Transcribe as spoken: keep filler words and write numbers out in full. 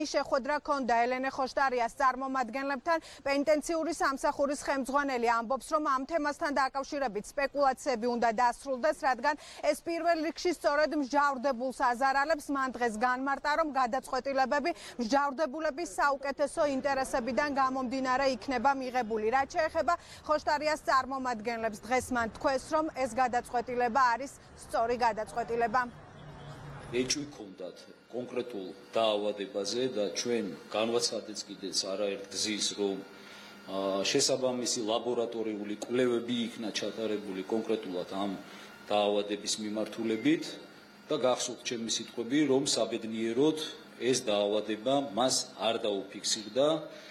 შეხვედრა ჰქონდა ელენე ხოშტარიას წარმომადგენლებთან. პენიტენციური სამსახურის ხელმძღვანელი ამბობს, რომ ამ თემასთან დაკავშირებით სპეკულაციები უნდა დასრულდეს, რადგან ეს პირველ რიგში სწორედ მსჯავრდებულს აზარალებს. მან დღეს განმარტა, რომ გადაწყვეტილებები მსჯავრდებულების საუკეთესო ინტერესებიდან გამომდინარე იქნება მიღებული. რაც შეეხება ხოშტარიას წარმომადგენლებს, დღეს მან თქვეს, რომ ეს გადაწყვეტილება არის სწორი გადაწყვეტილება. ეჭვი ჰქონდათ კონკრეტულ დაავადებაზე და ჩვენ განვაცხადეთ კიდეც არაერთ გზის, რომ შესაბამისი ლაბორატორიული კვლევები იქნა ჩატარებული კონკრეტულად ამ დაავადების მიმართულებით და გახსოვთ ჩემი სიტყვები, რომ საბედნიეროდ ეს დაავადება მას არ დაუფიქსირდა.